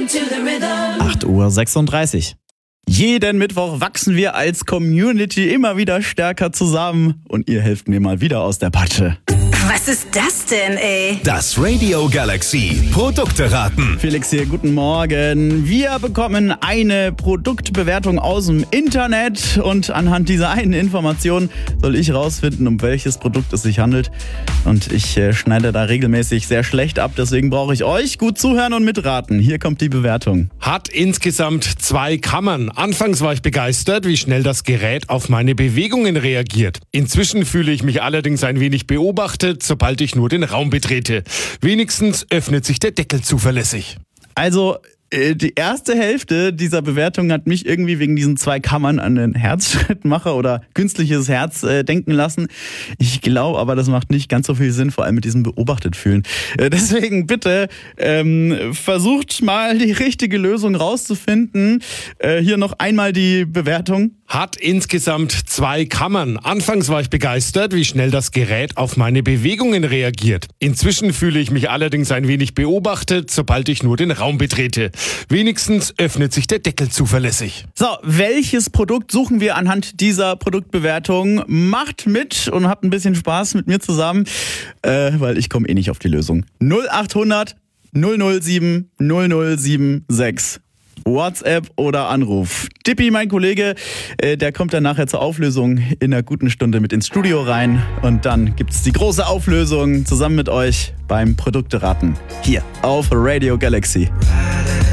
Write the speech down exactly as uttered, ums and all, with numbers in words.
acht Uhr sechsunddreißig. Jeden Mittwoch wachsen wir als Community immer wieder stärker zusammen und ihr helft mir mal wieder aus der Patsche. Was ist das denn, ey? Das Radio Galaxy Produkte raten. Felix hier, guten Morgen. Wir bekommen eine Produktbewertung aus dem Internet und anhand dieser einen Information soll ich rausfinden, um welches Produkt es sich handelt. Und ich äh, schneide da regelmäßig sehr schlecht ab, deswegen brauche ich euch. Gut zuhören und mitraten. Hier kommt die Bewertung. Hat insgesamt zwei Kammern. Anfangs war ich begeistert, wie schnell das Gerät auf meine Bewegungen reagiert. Inzwischen fühle ich mich allerdings ein wenig beobachtet, sobald ich nur den Raum betrete. Wenigstens öffnet sich der Deckel zuverlässig. Also, äh, die erste Hälfte dieser Bewertung hat mich irgendwie wegen diesen zwei Kammern an den Herzschrittmacher oder künstliches Herz äh, denken lassen. Ich glaube aber, das macht nicht ganz so viel Sinn, vor allem mit diesem beobachtet fühlen. Äh, deswegen bitte ähm, versucht mal die richtige Lösung rauszufinden. Äh, hier noch einmal die Bewertung. Hat insgesamt zwei Kammern. Anfangs war ich begeistert, wie schnell das Gerät auf meine Bewegungen reagiert. Inzwischen fühle ich mich allerdings ein wenig beobachtet, sobald ich nur den Raum betrete. Wenigstens öffnet sich der Deckel zuverlässig. So, welches Produkt suchen wir anhand dieser Produktbewertung? Macht mit und habt ein bisschen Spaß mit mir zusammen, äh, weil ich komme eh nicht auf die Lösung. null acht hundert null null sieben null null sieben sechs. WhatsApp oder Anruf. Dippi, mein Kollege, äh, der kommt dann nachher zur Auflösung in einer guten Stunde mit ins Studio rein. Und dann gibt's die große Auflösung zusammen mit euch beim Produkteraten. Hier auf Radio Galaxy.